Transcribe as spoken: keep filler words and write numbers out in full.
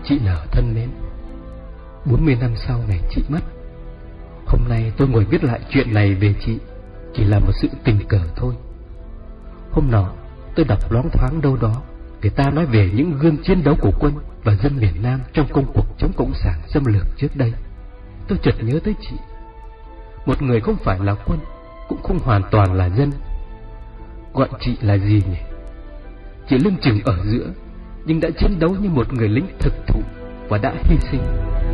chị Nở thân mến, bốn mươi năm sau ngày chị mất, hôm nay tôi ngồi viết lại chuyện này về chị chỉ là một sự tình cờ thôi. Hôm nọ tôi đọc loáng thoáng đâu đó, người ta nói về những gương chiến đấu của quân và dân miền Nam trong công cuộc chống cộng sản xâm lược trước đây. Tôi chợt nhớ tới chị, một người không phải là quân, cũng không hoàn toàn là dân. Gọi chị là gì nhỉ? Chị lưng chừng ở giữa, nhưng đã chiến đấu như một người lính thực thụ và đã hy sinh.